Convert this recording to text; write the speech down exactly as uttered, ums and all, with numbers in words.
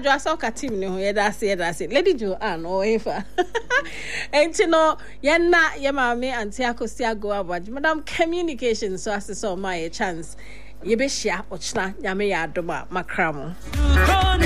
adwa soccer team ne ho ye da se ye da se Lady Joanne o efa enti no ye na ye maame anti akosia go abaj madam communication so as so my chance ye be share ochna nyame ya adoma makramo